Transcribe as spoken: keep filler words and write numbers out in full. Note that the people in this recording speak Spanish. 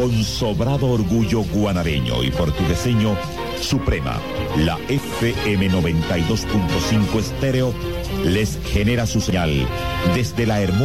Con sobrado orgullo guanareño y portugueseño, Suprema, la F M noventa y dos punto cinco estéreo, les genera su señal desde la hermosa